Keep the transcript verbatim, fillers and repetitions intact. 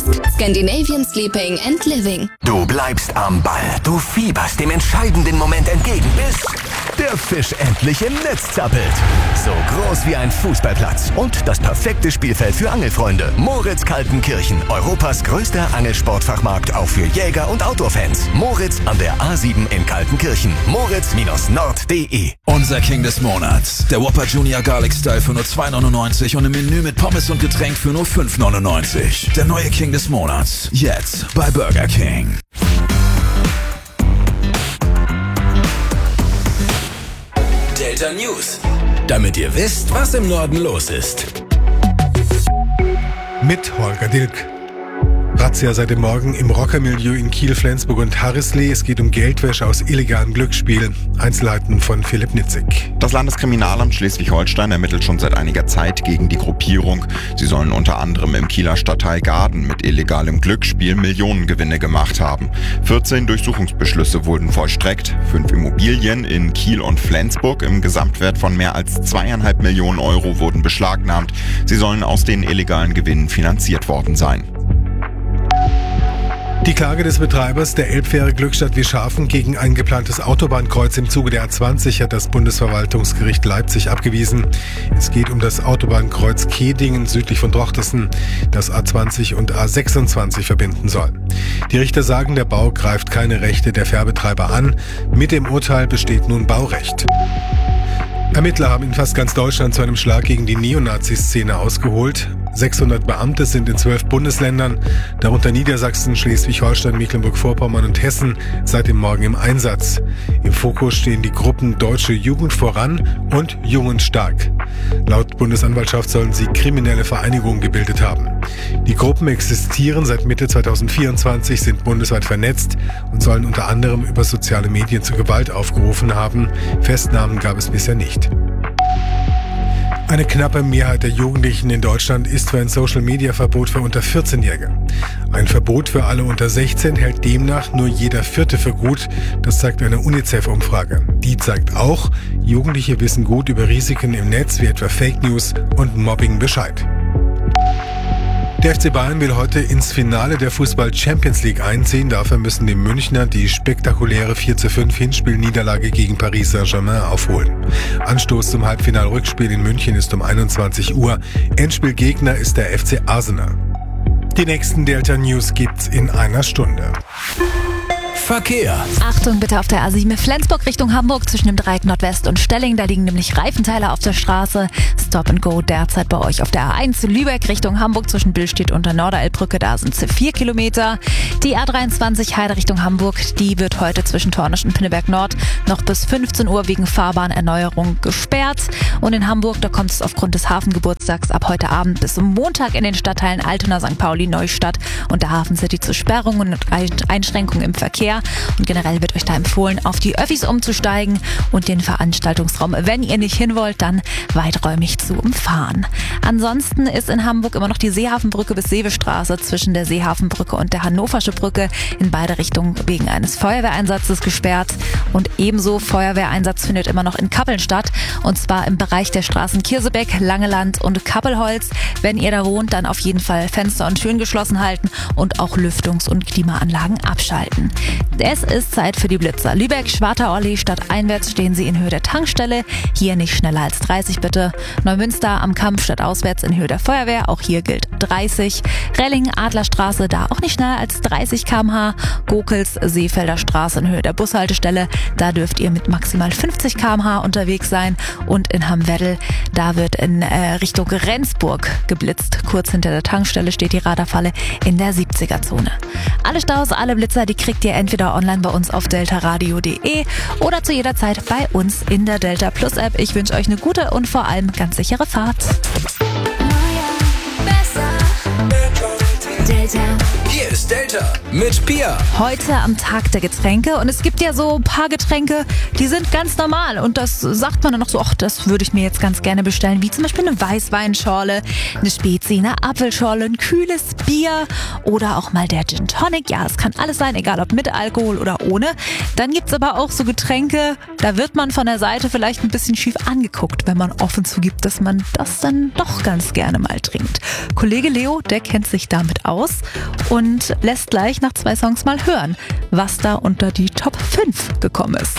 Jetzt Scandinavian Sleeping and Living. Du bleibst am Ball. Du fieberst dem entscheidenden Moment entgegen, bis der Fisch endlich im Netz zappelt. So groß wie ein Fußballplatz und das perfekte Spielfeld für Angelfreunde. Moritz Kaltenkirchen, Europas größter Angelsportfachmarkt auch für Jäger und Outdoor-Fans. Moritz an der A sieben in Kaltenkirchen. Moritz Nord punkt de. Unser King des Monats. Der Whopper Junior Garlic Style für nur zwei neunundneunzig und im Menü mit Pommes und Getränk für nur fünf neunundneunzig. Der neue King des Monats. Jetzt bei Burger King. Delta News. Damit ihr wisst, was im Norden los ist. Mit Holger Dilk. Razzia seit dem Morgen im Rockermilieu in Kiel, Flensburg und Harrisley. Es geht um Geldwäsche aus illegalem Glücksspiel. Einzelheiten von Philipp Nitzig. Das Landeskriminalamt Schleswig-Holstein ermittelt schon seit einiger Zeit gegen die Gruppierung. Sie sollen unter anderem im Kieler Stadtteil Gaden mit illegalem Glücksspiel Millionengewinne gemacht haben. vierzehn Durchsuchungsbeschlüsse wurden vollstreckt. Fünf Immobilien in Kiel und Flensburg im Gesamtwert von mehr als zweieinhalb Millionen Euro wurden beschlagnahmt. Sie sollen aus den illegalen Gewinnen finanziert worden sein. Die Klage des Betreibers der Elbfähre Glückstadt Wischhafen gegen ein geplantes Autobahnkreuz im Zuge der A zwanzig hat das Bundesverwaltungsgericht Leipzig abgewiesen. Es geht um das Autobahnkreuz Kehdingen südlich von Drochtersen, das A zwanzig und A sechsundzwanzig verbinden soll. Die Richter sagen, der Bau greift keine Rechte der Fährbetreiber an. Mit dem Urteil besteht nun Baurecht. Ermittler haben in fast ganz Deutschland zu einem Schlag gegen die Neonazi-Szene ausgeholt. sechshundert Beamte sind in zwölf Bundesländern, darunter Niedersachsen, Schleswig-Holstein, Mecklenburg-Vorpommern und Hessen, seit dem Morgen im Einsatz. Im Fokus stehen die Gruppen Deutsche Jugend voran und Jung und Stark. Laut Bundesanwaltschaft sollen sie kriminelle Vereinigungen gebildet haben. Die Gruppen existieren seit Mitte zweitausendvierundzwanzig, sind bundesweit vernetzt und sollen unter anderem über soziale Medien zu Gewalt aufgerufen haben. Festnahmen gab es bisher nicht. Eine knappe Mehrheit der Jugendlichen in Deutschland ist für ein Social-Media-Verbot für unter vierzehnjährige. Ein Verbot für alle unter sechzehn hält demnach nur jeder Vierte für gut. Das zeigt eine UNICEF-Umfrage. Die zeigt auch, Jugendliche wissen gut über Risiken im Netz wie etwa Fake News und Mobbing Bescheid. Der F C Bayern will heute ins Finale der Fußball-Champions League einziehen. Dafür müssen die Münchner die spektakuläre vier zu fünf Hinspielniederlage gegen Paris Saint-Germain aufholen. Anstoß zum Halbfinal-Rückspiel in München ist um einundzwanzig Uhr. Endspielgegner ist der F C Arsenal. Die nächsten Delta News gibt's in einer Stunde. Verkehr. Achtung bitte auf der A sieben Flensburg Richtung Hamburg zwischen dem Dreieck Nordwest und Stelling. Da liegen nämlich Reifenteile auf der Straße. Stop and Go derzeit bei euch auf der A eins Lübeck Richtung Hamburg zwischen Billstedt und der Norderelbbrücke. Da sind es vier Kilometer. Die A dreiundzwanzig Heide Richtung Hamburg, die wird heute zwischen Tornisch und Pinneberg Nord noch bis fünfzehn Uhr wegen Fahrbahnerneuerung gesperrt. Und in Hamburg, da kommt es aufgrund des Hafengeburtstags ab heute Abend bis zum Montag in den Stadtteilen Altona, Sankt Pauli, Neustadt und der Hafen City zu Sperrungen und Einschränkungen im Verkehr. Und generell wird euch da empfohlen, auf die Öffis umzusteigen und den Veranstaltungsraum, wenn ihr nicht hin wollt, dann weiträumig zu umfahren. Ansonsten ist in Hamburg immer noch die Seehafenbrücke bis Seebestraße zwischen der Seehafenbrücke und der Hannoversche Brücke in beide Richtungen wegen eines Feuerwehreinsatzes gesperrt. Und ebenso Feuerwehreinsatz findet immer noch in Kappeln statt, und zwar im Bereich der Straßen Kirsebeck, Langeland und Kappelholz. Wenn ihr da wohnt, dann auf jeden Fall Fenster und Türen geschlossen halten und auch Lüftungs- und Klimaanlagen abschalten. Es ist Zeit für die Blitzer. Lübeck, Schwartauallee, stadteinwärts stehen sie in Höhe der Tankstelle. Hier nicht schneller als dreißig bitte. Neumünster am Kampf stadtauswärts in Höhe der Feuerwehr. Auch hier gilt dreißig. Relling, Adlerstraße, da auch nicht schneller als dreißig Kilometer pro Stunde. Gokels, Seefelder Straße in Höhe der Bushaltestelle. Da dürft ihr mit maximal fünfzig Kilometer pro Stunde unterwegs sein. Und in Hamm-Weddel, da wird in äh, Richtung Rendsburg geblitzt. Kurz hinter der Tankstelle steht die Radarfalle in der siebziger-Zone. Alle Staus, alle Blitzer, die kriegt ihr entweder online bei uns auf deltaradio punkt de oder zu jeder Zeit bei uns in der Delta Plus App. Ich wünsche euch eine gute und vor allem ganz sichere Fahrt. Delta. Hier ist Delta mit Pia. Heute am Tag der Getränke und es gibt ja so ein paar Getränke, die sind ganz normal und das sagt man dann noch so, ach, das würde ich mir jetzt ganz gerne bestellen, wie zum Beispiel eine Weißweinschorle, eine Spezi, eine Apfelschorle, ein kühles Bier oder auch mal der Gin Tonic. Ja, es kann alles sein, egal ob mit Alkohol oder ohne. Dann gibt's aber auch so Getränke, da wird man von der Seite vielleicht ein bisschen schief angeguckt, wenn man offen zugibt, dass man das dann doch ganz gerne mal trinkt. Kollege Leo, der kennt sich damit aus und lässt gleich nach zwei Songs mal hören, was da unter die Top fünf gekommen ist.